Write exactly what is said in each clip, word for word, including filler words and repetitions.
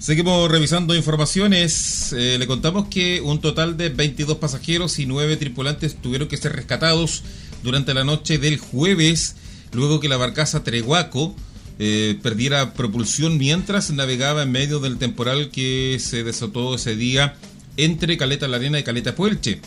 Seguimos revisando informaciones. Eh, le contamos que un total de veintidós pasajeros y nueve tripulantes tuvieron que ser rescatados durante la noche del jueves, luego que la barcaza Trehuaco eh, perdiera propulsión mientras navegaba en medio del temporal que se desató ese día entre Caleta La Arena y Caleta Puelche.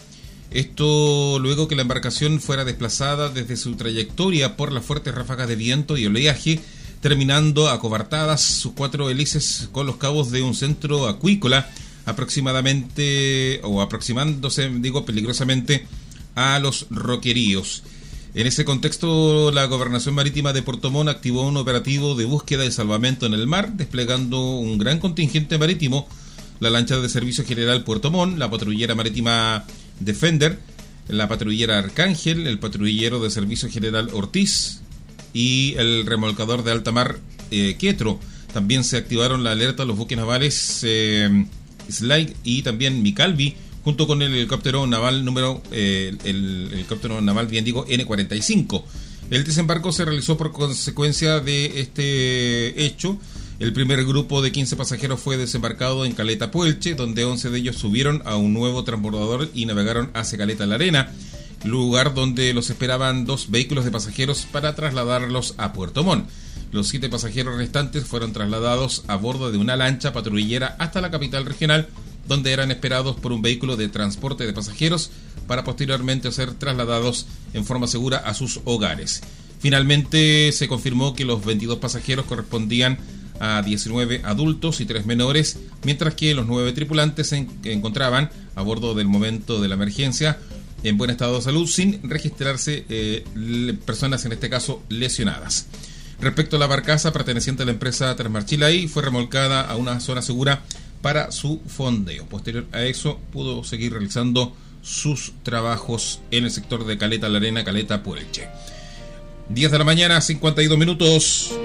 Esto luego que la embarcación fuera desplazada desde su trayectoria por las fuertes ráfagas de viento y oleaje, terminando acobartadas sus cuatro hélices con los cabos de un centro acuícola, aproximadamente, o aproximándose, digo, peligrosamente a los roqueríos. En ese contexto, la Gobernación Marítima de Puerto Montt activó un operativo de búsqueda y salvamento en el mar, desplegando un gran contingente marítimo, la lancha de Servicio General Puerto Montt, la patrullera marítima Defender, la patrullera Arcángel, el patrullero de Servicio General Ortiz y el remolcador de alta mar eh, Quetro. También se activaron la alerta a los buques navales eh, Slide y también Micalvi, junto con el helicóptero naval número eh, el, el helicóptero naval, bien digo, ene cuarenta y cinco. El desembarco se realizó por consecuencia de este hecho. El primer grupo de quince pasajeros fue desembarcado en Caleta Puelche, donde once de ellos subieron a un nuevo transbordador y navegaron hacia Caleta La Arena, lugar donde los esperaban dos vehículos de pasajeros para trasladarlos a Puerto Montt. Los siete pasajeros restantes fueron trasladados a bordo de una lancha patrullera hasta la capital regional, donde eran esperados por un vehículo de transporte de pasajeros para posteriormente ser trasladados en forma segura a sus hogares. Finalmente se confirmó que los veintidós pasajeros correspondían a diecinueve adultos y tres menores, mientras que los nueve tripulantes se encontraban a bordo del momento de la emergencia en buen estado de salud, sin registrarse eh, personas, en este caso, lesionadas. Respecto a la barcaza perteneciente a la empresa Transmarchilay, fue remolcada a una zona segura para su fondeo. Posterior a eso, pudo seguir realizando sus trabajos en el sector de Caleta La Arena, Caleta Puelche. diez de la mañana, cincuenta y dos minutos.